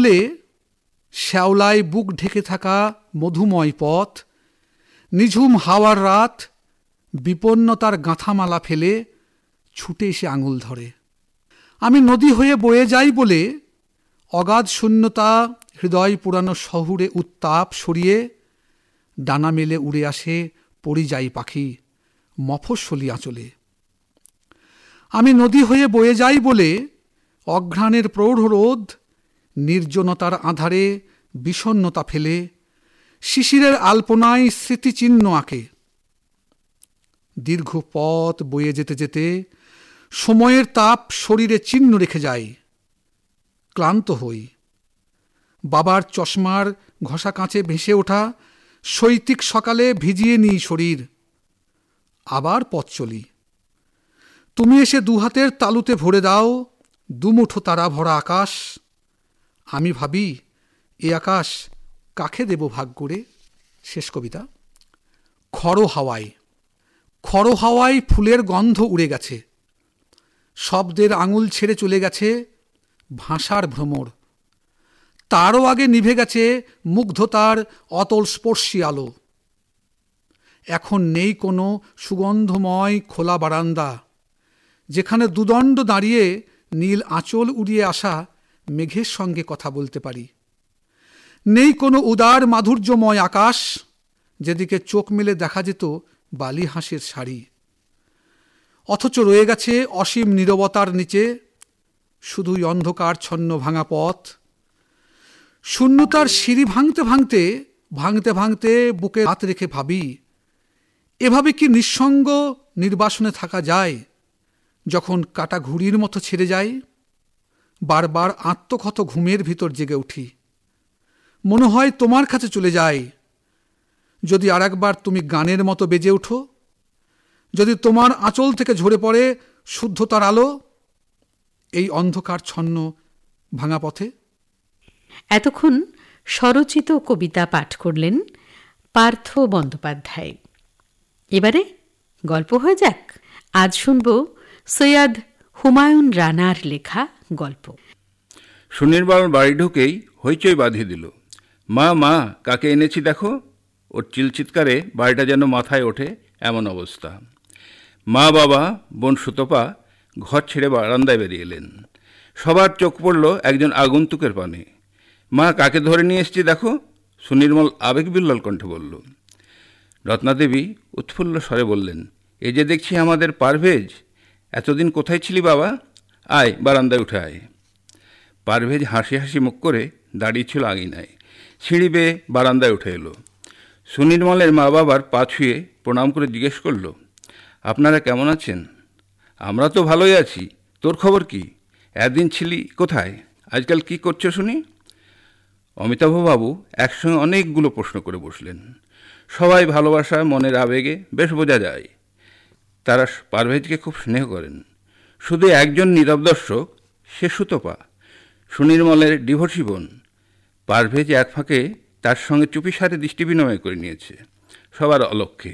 শ্যাওলায় বুক ঢেকে থাকা মধুময় পথ, নিঝুম হাওয়ার রাত বিপন্নতার গাঁথামালা ফেলে ছুটে এসে আঙুল ধরে। আমি নদী হয়ে বয়ে যাই বলে অগাধ শূন্যতা হৃদয় পুরানো শহুরে উত্তাপ সরিয়ে ডানা মেলে উড়ে আসে পরিযায়ী পাখি মফস্বলী আঁচলে। আমি নদী হয়ে বয়ে যাই বলে অঘ্রাণের প্রৌঢ় রোদ নির্জনতার আধারে বিষণ্ণতা ফেলে শিশিরের আলপনায় স্মৃতিচিহ্ন আঁকে। দীর্ঘ পথ বয়ে যেতে যেতে সময়ের তাপ শরীরে চিহ্ন রেখে যায়। ক্লান্ত হই। বাবার চশমার ঘষা কাঁচে ভেসে ওঠা শৈত্যিক সকালে ভিজিয়ে নিই শরীর। আবার পথ চলি। তুমি এসে দুহাতের তালুতে ভরে দাও দুমুঠো তারা ভরা আকাশ। আমি ভাবি, এ আকাশ কাকে দেব ভাগ করে। শেষ কবিতা। খড়ো হাওয়ায় ফুলের গন্ধ উড়ে গেছে। শব্দের আঙুল ছেড়ে চলে গেছে ভাষার ভ্রমর। তারও আগে নিভে গেছে মুগ্ধতার অতল স্পর্শী আলো। এখন নেই কোনো সুগন্ধময় খোলা বারান্দা, যেখানে দুদণ্ড দাঁড়িয়ে নীল আঁচল উড়িয়ে আসা মেঘের সঙ্গে কথা বলতে পারি। নেই কোনো উদার মাধুর্যময় আকাশ, যেদিকে চোখ মেলে দেখা যেত বালি হাঁসের শাড়ি। অথচ রয়ে গেছে অসীম নীরবতার নিচে শুধুই অন্ধকার ছন্ন ভাঙা পথ। শূন্যতার সিঁড়ি ভাঙতে ভাঙতে বুকে হাত রেখে ভাবি, এভাবে কি নিঃসঙ্গ নির্বাসনে থাকা যায় যখন কাটা ঘুড়ির মতো ছেড়ে যায়? বারবার আত্মক্ষত ঘুমের ভিতর জেগে উঠি। মনে হয় তোমার কাছে চলে যাই। যদি আর একবার তুমি গানের মতো বেজে উঠো, যদি তোমার আঁচল থেকে ঝরে পড়ে শুদ্ধতার আলো এই অন্ধকার ছন্ন ভাঙা পথে। এতক্ষণ স্বরচিত কবিতা পাঠ করলেন পার্থ বন্দ্যোপাধ্যায়। এবারে গল্প হয়ে যাক। আজ শুনব সৈয়দ হুমায়ুন রানার লেখা গল্প। সুনির্বাণ বাড়ি ঢুকেই হইচই বাঁধিয়ে দিল। মা মা, কাকে এনেছি দেখো। ওর চিলচিৎকারে বাড়িটা যেন মাথায় ওঠে এমন অবস্থা। মা, বাবা, বোন সুতপা ঘর ছেড়ে বারান্দায় বেরিয়ে এলেন। সবার চোখ পড়ল একজন আগন্তুকের পানে। মা, কাকে ধরে নিয়ে এসছি দেখো, সুনির্মল আবেগবিল্লাল কণ্ঠে বলল। রত্নাদেবী উৎফুল্ল স্বরে বললেন, এ যে দেখছি আমাদের পারভেজ। এতদিন কোথায় ছিলি বাবা? আয়, বারান্দায় উঠে আয়। পারভেজ হাসি হাসি মুখ করে দাঁড়িয়ে ছিল আঙিনায়। সিঁড়ি বেয়ে বারান্দায় উঠে এলো। সুনির্মলের মা বাবার পা ছুঁয়ে প্রণাম করে জিজ্ঞেস করল, আপনারা কেমন আছেন? আমরা তো ভালোই আছি। তোর খবর কি? একদিন ছিলি কোথায়? আজকাল কি করছো শুনি? অমিতাভবাবু একসঙ্গে অনেকগুলো প্রশ্ন করে বসলেন। সবাই ভালোবাসা মনের আবেগে বেশ বোঝা যায়। তারা পারভেজকে খুব স্নেহ করেন। শুধু একজন নীরব দর্শক, সে সুতপা, সুনির্মলের ডিভোর্সি বোন। পারভেজ এক ফাঁকে তার সঙ্গে চুপিসারে দৃষ্টি বিনিময় করে নিয়েছে সবার অলক্ষ্যে।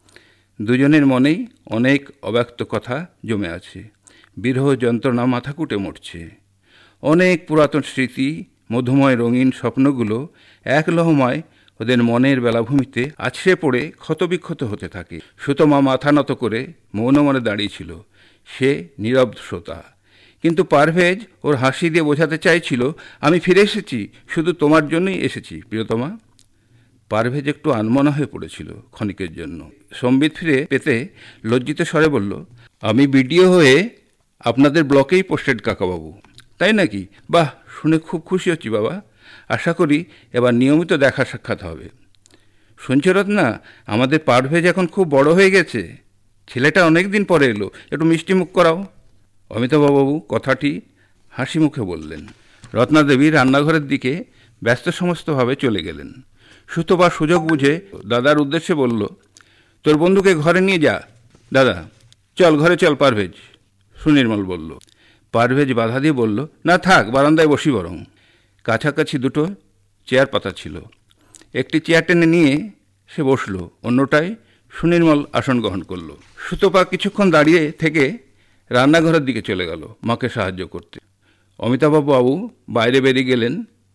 দুজনের মনেই অনেক অব্যক্ত কথা জমে আছে। বিরহ যন্ত্রণা মাথা কুটে মরছে। অনেক পুরাতন স্মৃতি, মধুময় রঙিন স্বপ্নগুলো এক লহমায় ওদের মনের বেলাভূমিতে আছড়ে পড়ে ক্ষতবিক্ষত হতে থাকে। সুতমা মাথা নত করে মৌন মনে দাঁড়িয়েছিল। সে নীরব শ্রোতা। কিন্তু পারভেজ ওর হাসি দিয়ে বোঝাতে চাইছিল, আমি ফিরে এসেছি, শুধু তোমার জন্যই এসেছি প্রিয়তমা। পারভেজ একটু আনমনা হয়ে পড়েছিল ক্ষণিকের জন্য। সম্বিত ফিরে পেতে লজ্জিত স্বরে বলল, আমি বিডিও হয়ে আপনাদের ব্লকেই পোস্টেড কাকাবাবু। তাই নাকি? বাহ, শুনে খুব খুশি হচ্ছি বাবা। আশা করি এবার নিয়মিত দেখা সাক্ষাৎ হবে। শুনছো রত্না, আমাদের পারভেজ এখন খুব বড় হয়ে গেছে। ছেলেটা অনেক দিন পরে এলো, একটু মিষ্টি মুখ করাও। অমিতাভবাবু কথাটি হাসি মুখে বললেন। রত্নাদেবী রান্নাঘরের দিকে ব্যস্ত সমস্তভাবে চলে গেলেন। সুতপা সুযোগ বুঝে দাদার উদ্দেশ্যে বলল, তোর বন্ধুকে ঘরে নিয়ে যা। দাদা, চল ঘরে চল পারভেজ, সুনির্মল বলল। পারভেজ বাধা দিয়ে বলল, না থাক, বারান্দায় বসি বরং। কাছাকাছি দুটো চেয়ার পাতা ছিল। একটি চেয়ার টেনে নিয়ে সে বসল, অন্যটায় সুনির্মল আসন গ্রহণ করল। সুতপা কিছুক্ষণ দাঁড়িয়ে থেকে রান্নাঘরের দিকে চলে গেল মাকে সাহায্য করতে। অমিতাভবাবু বাইরে বেরিয়ে গেলেন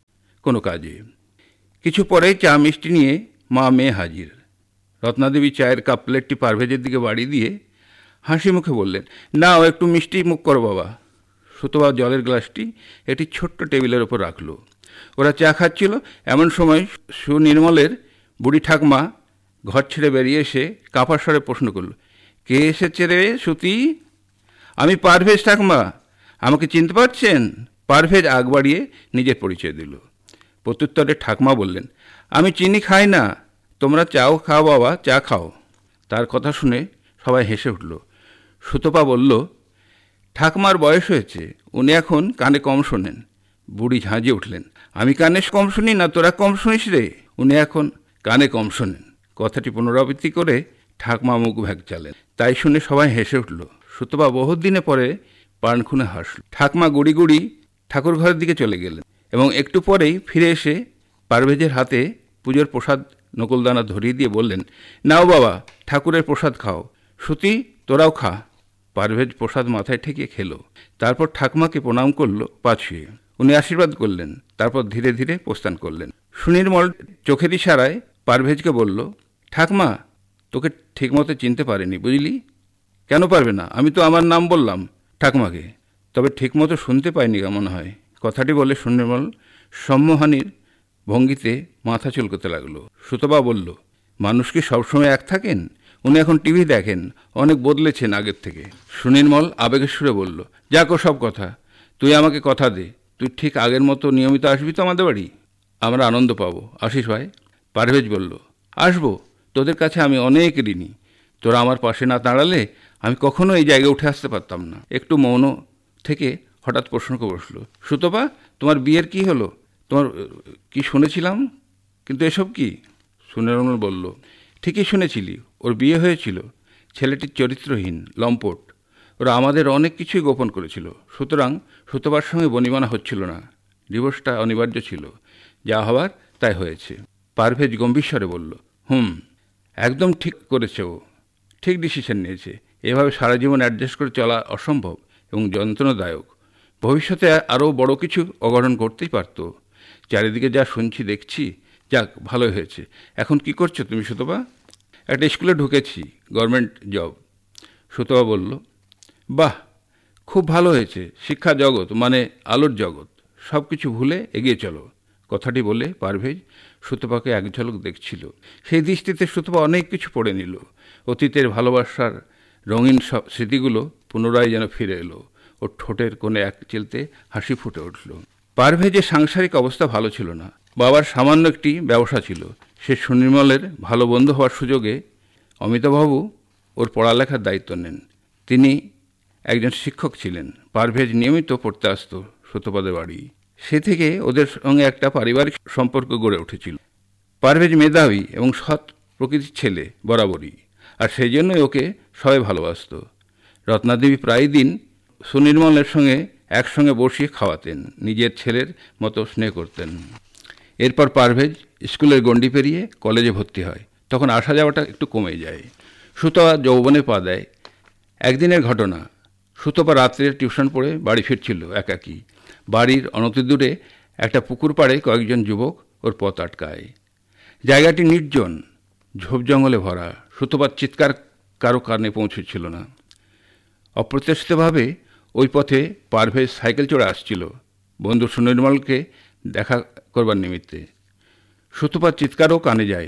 কোনো কাজে। কিছু পরেই চা মিষ্টি নিয়ে মা মেয়ে হাজির। রত্নাদেবী চায়ের কাপ প্লেটটি পারভেজের দিকে বাড়ি দিয়ে হাসি মুখে বললেন, নাও একটু মিষ্টি মুখ করো বাবা। সুতবা জলের গ্লাসটি একটি ছোট্ট টেবিলের ওপর রাখল। ওরা চা খাচ্ছিল, এমন সময় সুনির্মলের বুড়ি ঠাকমা ঘর ছেড়ে বেরিয়ে এসে কাঁপা স্বরে প্রশ্ন করল, কে এসেছে রে সুতি? আমি পারভেজ ঠাকমা, আমাকে চিনতে পারছেন? পারভেজ আগ বাড়িয়ে নিজের পরিচয় দিল। প্রত্যুত্তরে ঠাকমা বললেন, আমি চিনি খাই না, তোমরা চাও খাও বাবা, চা খাও। তার কথা শুনে সবাই হেসে উঠল। সুতপা বলল, ঠাকমার বয়স হয়েছে, উনি এখন কানে কম শোনেন। বুড়ি ঝাঁঝিয়ে উঠলেন, আমি কানে কম শুনি না, তোরা কম শুনিস রে। উনি এখন কানে কম শোনেন। কথাটি পুনরাবৃত্তি করে ঠাকমা মুখ ভ্যাকচালেন। তাই শুনে সবাই হেসে উঠল। সুতপা বহুত দিনে পরে প্রাণ খুনে হাসল। ঠাকমা গুড়ি গুড়ি ঠাকুর ঘরের দিকে চলে গেলেন এবং একটু পরেই ফিরে এসে পারভেজের হাতে পুজোর প্রসাদ নকুলদানা ধরিয়ে দিয়ে বললেন, নাও বাবা, ঠাকুরের প্রসাদ খাও। সুতি, তোরাও খা। পারভেজ প্রসাদ মাথায় ঠেকিয়ে খেলো। তারপর ঠাকমাকে প্রণাম করল পাছুয়ে। উনি আশীর্বাদ করলেন, তারপর ধীরে ধীরে প্রস্থান করলেন। সুনির্মল চোখের ইশারায় পারভেজকে বলল, ঠাকমা, তোকে ঠিকমতো চিনতে পারেনি, বুঝলি? কেন পারবে না? আমি তো আমার নাম বললাম ঠাকমাকে। তবে ঠিকমতো শুনতে পাইনি মনে হয়। কথাটি বলে সুনির্মল সম্মোহানির ভঙ্গিতে মাথা চুলকোতে লাগলো। সুতবা বলল, মানুষ কি সবসময় এক থাকেন? উনি এখন টিভি দেখেন, অনেক বদলেছেন আগের থেকে। সুনির্মল আবেগের সুরে বলল, যাক ও সব কথা, তুই আমাকে কথা দে, তুই ঠিক আগের মতো নিয়মিত আসবি তো আমাদের বাড়ি? আমরা আনন্দ পাবো। আসিস ভাই? পারভেজ বলল, আসবো, তোদের কাছে আমি অনেক ঋণী। তোরা আমার পাশে না দাঁড়ালে আমি কখনো এই জায়গায় উঠে আসতে পারতাম না। একটু মৌন থেকে হঠাৎ প্রশ্ন করে বসলো, সুতপা, তোমার বিয়ের কি হলো? তোমার কি শুনেছিলাম, কিন্তু এসব কি? সুনির্মল বলল, ঠিকই শুনেছিলি, ওর বিয়ে হয়েছিল। ছেলেটির চরিত্রহীন, লম্পট। ওরা আমাদের অনেক কিছুই গোপন করেছিল, সুতরাং সুতপার সঙ্গে বনিবনা হচ্ছিল না। ডিভোর্সটা অনিবার্য ছিল, যা হওয়ার তাই হয়েছে। পারভেজ গম্ভীর স্বরে বলল, একদম ঠিক করেছে, ও ঠিক ডিসিশন নিয়েছে। এভাবে সারা জীবন অ্যাডজাস্ট করে চলা অসম্ভব এবং যন্ত্রণাদায়ক। ভবিষ্যতে আরও বড় কিছু অঘটন করতেই পারত। চারিদিকে যা শুনছি দেখছি, যাক ভালোই হয়েছে। এখন কি করছো তুমি সুতপা? একটা স্কুলে ঢুকেছি, গভর্নমেন্ট জব। সুতপা বলল, বাহ, খুব ভালো হয়েছে। শিক্ষা জগৎ মানে আলোর জগৎ, সব কিছু ভুলে এগিয়ে চলো। কথাটি বলে পারভেজ সুতপাকে এক ঝলক দেখছিল। সেই দৃষ্টিতে সুতপা অনেক কিছু পড়ে নিল। অতীতের ভালোবাসার রঙিন সব স্মৃতিগুলো পুনরায় যেন ফিরে এলো। ওর ঠোঁটের কোণে এক চিলতে হাসি ফুটে উঠল। পারভেজের সাংসারিক অবস্থা ভালো ছিল না। বাবার সামান্য একটি ব্যবসা ছিল। সে সুনির্মলের ভালো বন্ধু হওয়ার সুযোগে অমিতাভবাবু ওর পড়ালেখার দায়িত্ব নেন। তিনি একজন শিক্ষক ছিলেন। পারভেজ নিয়মিত পড়তে আসত সুতপাদের বাড়ি। সে থেকে ওদের সঙ্গে একটা পারিবারিক সম্পর্ক গড়ে উঠেছিল। পারভেজ মেধাবী এবং সৎ প্রকৃতির ছেলে বরাবরই, আর সেই জন্যই ওকে সবাই ভালোবাসত। রত্নাদেবী প্রায় দিন সুনির্মলের সঙ্গে একসঙ্গে বসিয়ে খাওয়াতেন, নিজের ছেলের মতো স্নেহ করতেন। এরপর পারভেজ স্কুলের গণ্ডি পেরিয়ে কলেজে ভর্তি হয়। তখন আসা যাওয়াটা একটু কমে যায়। সুতপা যৌবনে পা দেয়। একদিনের ঘটনা, সুতপা রাত্রে টিউশন পড়ে বাড়ি ফিরছিল একাকী। বাড়ির অনতিদূরে একটা পুকুর পাড়ে কয়েকজন যুবক ওর পথ আটকায়। জায়গাটি নির্জন, ঝোপ জঙ্গলে ভরা। সুতপার চিৎকার কারো কানে পৌঁছেছিল না। অপ্রত্যাশিতভাবে ওই পথে পারভেজ সাইকেল চড়ে আসছিল বন্ধু সুনির্মলকে দেখা করবার নিমিত্তে। সুতপার চিৎকারও কানে যায়।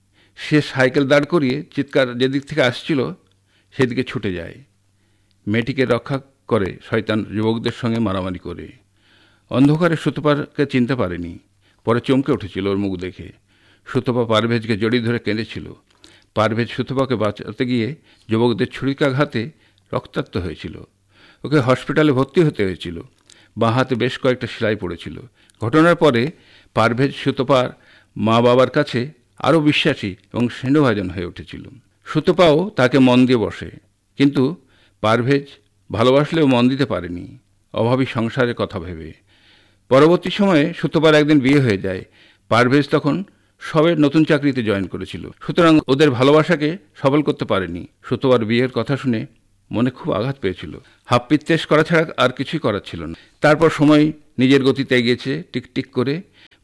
সে সাইকেল দাঁড় করিয়ে চিৎকার যেদিক থেকে আসছিল সেদিকে ছুটে যায়। মেয়েটিকে রক্ষা করে শয়তান যুবকদের সঙ্গে মারামারি করে। অন্ধকারে সুতপাকে চিনতে পারেনি। পরে চমকে উঠেছিল ওর মুখ দেখে। সুতপা পারভেজকে জড়িয়ে ধরে কেঁদেছিল। পারভেজ সুতপাকে বাঁচাতে গিয়ে যুবকদের ছুরিকাঘাতে রক্তাক্ত হয়েছিল। ওকে হসপিটালে ভর্তি হতে হয়েছিল। বাঁ হাতে বেশ কয়েকটা সেলাই পড়েছিল। ঘটনার পরে পারভেজ সুতপার মা বাবার কাছে আরও বিশ্বাসী এবং স্নেহভাজন হয়ে উঠেছিল। সুতপাও তাকে মন দিয়ে বসে, কিন্তু পারভেজ ভালোবাসলেও মন দিতে পারেনি, অভাবী সংসারের কথা ভেবে। পরবর্তী সময়ে সুতপার একদিন বিয়ে হয়ে যায়। পারভেজ তখন সবে নতুন চাকরিতে জয়েন করেছিল, সুতরাং ওদের ভালোবাসাকে সবল করতে পারেনি। সুতপার বিয়ের কথা শুনে মনে খুব আঘাত পেয়েছিল। হাপ্পিত্তেশ করা ছাড়া আর কিছুই করার ছিল না। তারপর সময় নিজের গতিতে এগিয়েছে টিকটিক করে।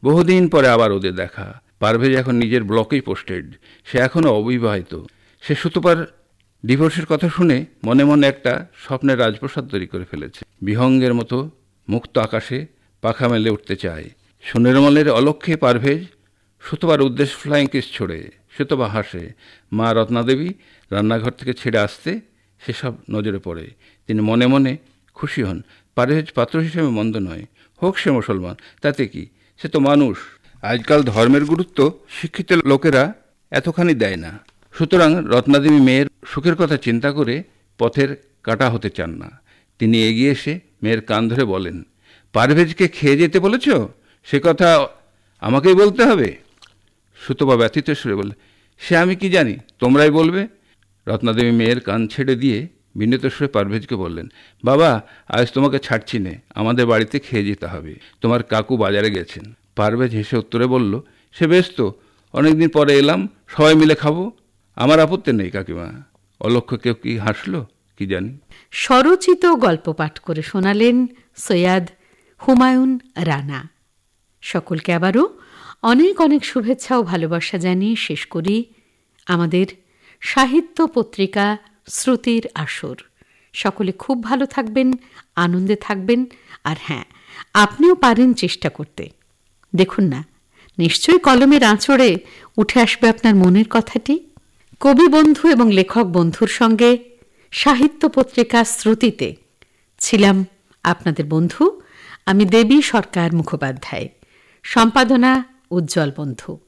বহুদিন পরে আবার ওদের দেখা। পারভেজ এখন নিজের ব্লকেই পোস্টেড। সে এখনও অবিবাহিত। সে সুতপার ডিভোর্সের কথা শুনে মনে মনে একটা স্বপ্নের রাজপ্রাসাদ তৈরি করে ফেলেছে। বিহঙ্গের মতো মুক্ত আকাশে পাখা মেলে উঠতে চায়। সুনির্মলের অলক্ষ্যে পারভেজ সুতপার উদ্দেশ্যে ফ্লাইং কিস ছোড়ে। সুতপা হাসে। মা রত্নাদেবী রান্নাঘর থেকে ছেড়ে আসতে সেসব নজরে পড়ে। তিনি মনে মনে খুশি হন। পারভেজ পাত্র হিসেবে মন্দ নয়, হোক সে মুসলমান, তাতে কি, সে তো মানুষ। আজকাল ধর্মের গুরুত্ব শিক্ষিত লোকেরা এতখানি দেয় না। সুতরাং রত্নাদেবী মেয়ের সুখের কথা চিন্তা করে পথের কাটা হতে চান না। তিনি এগিয়ে এসে মেয়ের কান ধরে বলেন, পারভেজকে খেয়ে যেতে বলেছ? সে কথা আমাকেই বলতে হবে? সুতপা ব্যথিত সুরে বলল, সে আমি কি জানি, তোমরাই বলবে। রত্নাদেবী মেয়ের কান ছেড়ে দিয়ে বিনীত সুরে পারভেজকে বললেন, বাবা, আজ তোমাকে ছাড়ছি নে, আমাদের বাড়িতে খেয়ে যেতে হবে। তোমার কাকু বাজারে গেছেন। পারভেজ হেসে উত্তরে বলল, সে বেশ তো, অনেকদিন পরে এলাম, সবাই মিলে খাবো, আমার আপত্তি নেই কাকিমা। অলক্ষ্য কেউ কি হাসলো কি জানি। স্বরচিত গল্প পাঠ করে শোনালেন সৈয়দ হুমায়ুন রানা। সকলকে আবারও অনেক অনেক শুভেচ্ছা ও ভালোবাসা জানিয়ে শেষ করি আমাদের সাহিত্য পত্রিকা শ্রুতির আসর। সকলে খুব ভালো থাকবেন, আনন্দে থাকবেন। আর হ্যাঁ, আপনিও পারেন চেষ্টা করতে। দেখুন না, নিশ্চয়ই কলমের আঁচড়ে উঠে আসবে আপনার মনের কথাটি। কবি বন্ধু এবং লেখক বন্ধুর সঙ্গে সাহিত্য পত্রিকা শ্রুতিতে ছিলাম আপনাদের বন্ধু আমি দেবী সরকার মুখোপাধ্যায়। সম্পাদনা উজ্জ্বল বন্ধু।